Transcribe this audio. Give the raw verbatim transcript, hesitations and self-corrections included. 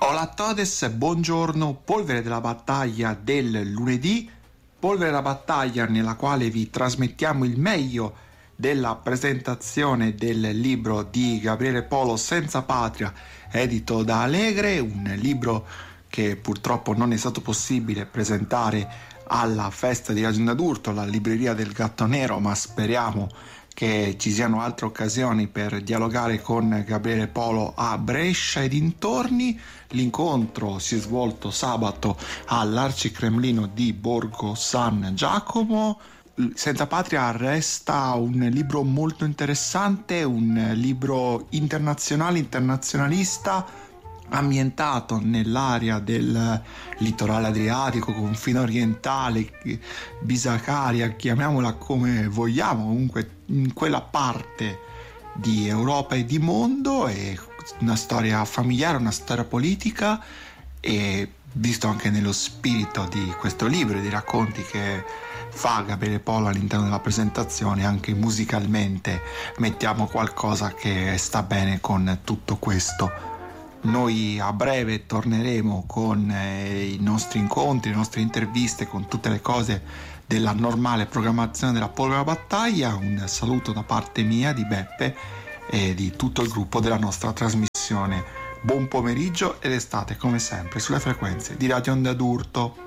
Hola a todos, buongiorno, polvere della battaglia del lunedì, polvere della battaglia nella quale vi trasmettiamo il meglio della presentazione del libro di Gabriele Polo, Senza Patria, edito da Alegre, un libro che purtroppo non è stato possibile presentare alla festa di Ragione d'Urto, alla libreria del Gatto Nero, ma speriamo che ci siano altre occasioni per dialogare con Gabriele Polo a Brescia e dintorni. L'incontro si è svolto sabato all'Arcicremlino di Borgo San Giacomo. Senza Patria resta un libro molto interessante, un libro internazionale, internazionalista, ambientato nell'area del litorale adriatico, confine orientale, Bisacaria, chiamiamola come vogliamo, comunque in quella parte di Europa e di mondo. È una storia familiare, una storia politica, e visto anche nello spirito di questo libro e dei racconti che fa Gabriele Polo all'interno della presentazione, anche musicalmente mettiamo qualcosa che sta bene con tutto questo. Noi a breve torneremo con eh, i nostri incontri, le nostre interviste, con tutte le cose della normale programmazione della Polvere Battaglia. Un saluto da parte mia, di Beppe e di tutto il gruppo della nostra trasmissione. Buon pomeriggio ed estate come sempre sulle frequenze di Radio Onda d'Urto.